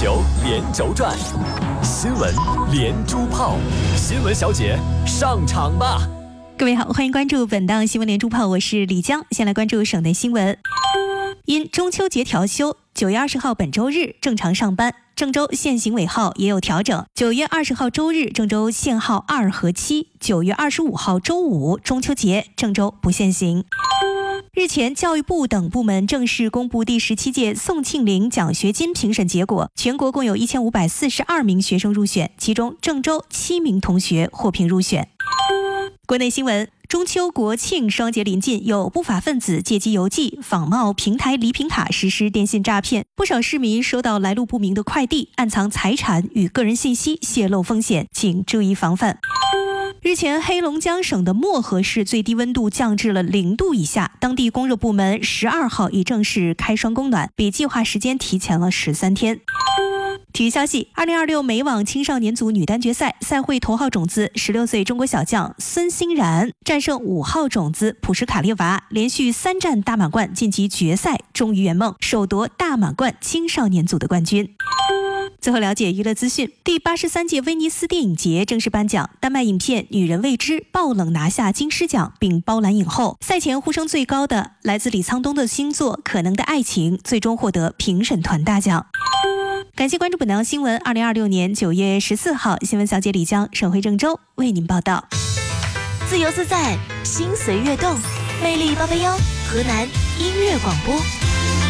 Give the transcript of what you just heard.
球连轴转，新闻连珠炮，新闻小姐上场吧！ 各位好，欢迎关注本档新闻连珠炮，我是李江。先来关注省内新闻。因中秋节调休，9月20号本周日正常上班，郑州限行尾号也有调整。9月20号周日，郑州限号2和7；9月25号周五，中秋节，郑州不限行。日前，教育部等部门正式公布第17届宋庆龄奖学金评审结果，全国共有1542名学生入选，其中郑州7名同学获评入选。国内新闻。中秋国庆双节临近，有不法分子借机邮寄、仿冒平台礼品卡实施电信诈骗，不少市民收到来路不明的快递，暗藏财产与个人信息泄露风险，请注意防范。日前，黑龙江省的漠河市最低温度降至了0度以下，当地供热部门12号已正式开霜供暖，比计划时间提前了13天。体育消息，2026美网青少年组女单决赛，赛会头号种子16岁中国小将孙欣然战胜5号种子普什卡列娃，连续3战大满贯晋级决赛，终于圆梦，首夺大满贯青少年组的冠军。最后了解娱乐资讯，第83届威尼斯电影节正式颁奖，丹麦影片《女人未知》爆冷拿下金狮奖并包揽影后。赛前呼声最高的来自李沧东的新作《可能的爱情》最终获得评审团大奖。感谢关注本档新闻。2026年9月14号，新闻小姐李江，省会郑州为您报道。 自由自在，心随悦动，魅力881，河南音乐广播。